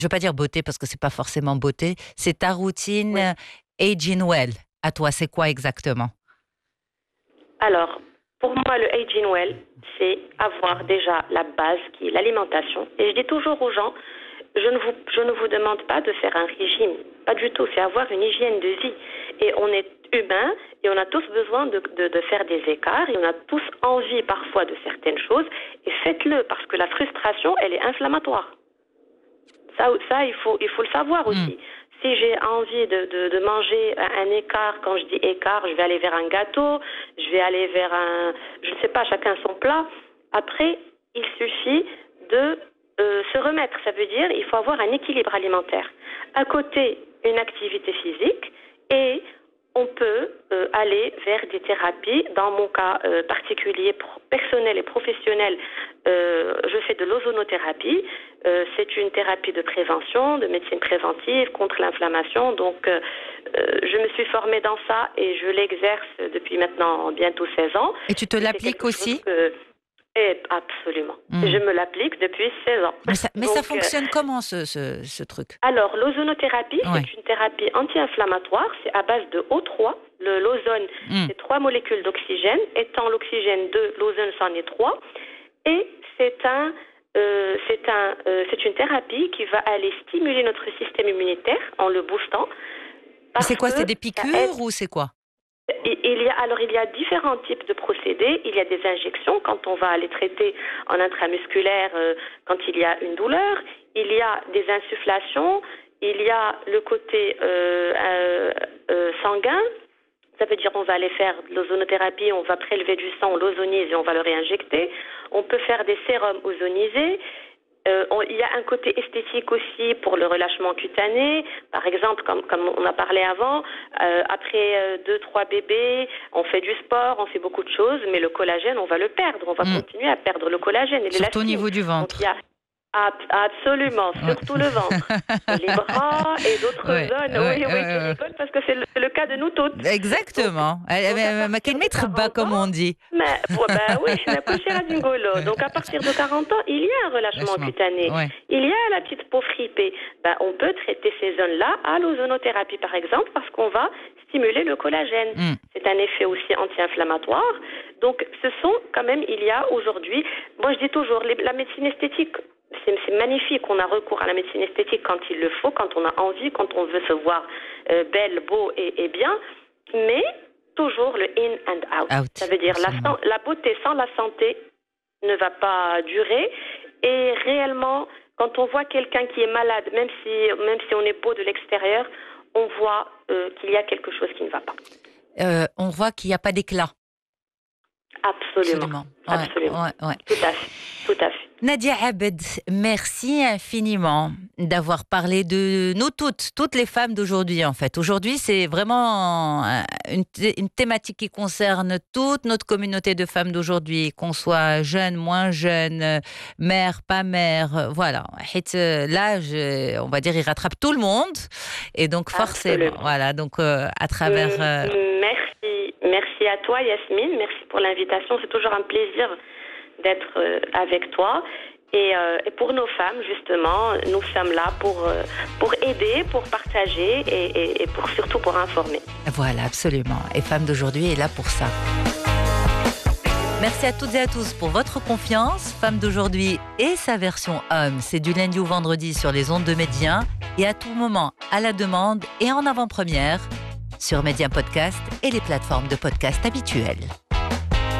je veux pas dire beauté parce que c'est pas forcément beauté, c'est ta routine Aging Well. À toi, c'est quoi exactement? Alors, pour moi, le Aging Well, c'est avoir déjà la base qui est l'alimentation. Et je dis toujours aux gens, je ne vous demande pas de faire un régime, pas du tout, c'est avoir une hygiène de vie. Et on est humain et on a tous besoin de faire des écarts et on a tous envie parfois de certaines choses. Et faites-le parce que la frustration, elle est inflammatoire. Ça il faut le savoir aussi. Si j'ai envie de manger un écart, quand je dis écart, je vais aller vers un gâteau, je vais aller vers je ne sais pas, chacun son plat. Après, il suffit de se remettre. Ça veut dire il faut avoir un équilibre alimentaire. À côté, une activité physique et on peut aller vers des thérapies. Dans mon cas particulier, personnel et professionnel, je fais de l'ozonothérapie. C'est une thérapie de prévention, de médecine préventive contre l'inflammation. Donc, je me suis formée dans ça et je l'exerce depuis maintenant bientôt 16 ans. Et tu te l'appliques aussi? Absolument. Je me l'applique depuis 16 ans. Mais ça fonctionne comment ce truc? Alors, l'ozonothérapie, c'est une thérapie anti-inflammatoire. C'est à base de O3. L'ozone, c'est 3 molécules d'oxygène. Étant l'oxygène 2, l'ozone, c'en est 3. Et c'est une thérapie qui va aller stimuler notre système immunitaire en le boostant. C'est quoi? C'est des piqûres ou c'est quoi? Il y a différents types de procédés. Il y a des injections quand on va aller traiter en intramusculaire quand il y a une douleur. Il y a des insufflations. Il y a le côté sanguin. Ça veut dire on va aller faire de l'ozonothérapie, on va prélever du sang, on l'ozonise et on va le réinjecter. On peut faire des sérums ozonisés. Il y a un côté esthétique aussi pour le relâchement cutané. Par exemple, comme on a parlé avant, après 2-3 bébés, on fait du sport, on fait beaucoup de choses, mais le collagène, on va le perdre. On va continuer à perdre le collagène. Et surtout au niveau du ventre. Donc, absolument, surtout le ventre, les bras et d'autres zones. Oui, tu rigoles parce que c'est le cas de nous toutes. Exactement. Ma mettre bas, comme on dit. Oui, donc à partir de 40 ans, il y a un relâchement cutané. Il y a la petite peau fripée. On peut traiter ces zones-là à l'ozonothérapie, par exemple, parce qu'on va stimuler le collagène. C'est un effet aussi anti-inflammatoire. Donc, ce sont quand même, il y a aujourd'hui, moi je dis toujours, la médecine esthétique, c'est magnifique. On a recours à la médecine esthétique quand il le faut, quand on a envie, quand on veut se voir belle, beau et bien. Mais toujours le in and out. Ça veut dire la beauté sans la santé ne va pas durer. Et réellement, quand on voit quelqu'un qui est malade, même si on est beau de l'extérieur, on voit qu'il y a quelque chose qui ne va pas. On voit qu'il n'y a pas d'éclat. Absolument. Tout à fait. Nadia Abed, merci infiniment d'avoir parlé de nous toutes les femmes d'aujourd'hui en fait. Aujourd'hui, c'est vraiment une thématique qui concerne toute notre communauté de femmes d'aujourd'hui, qu'on soit jeune, moins jeune, mère, pas mère, voilà. L'âge, on va dire, il rattrape tout le monde et donc forcément, voilà, donc à travers... Merci à toi Yasmine, merci pour l'invitation, c'est toujours un plaisir d'être avec toi et pour nos femmes justement, nous sommes là pour aider, pour partager et surtout pour informer. Voilà, absolument, et Femmes d'aujourd'hui est là pour ça. Merci à toutes et à tous pour votre confiance. Femmes d'aujourd'hui et sa version homme, c'est du lundi au vendredi sur les ondes de Média et à tout moment à la demande et en avant-première sur Média Podcast et les plateformes de podcast habituelles.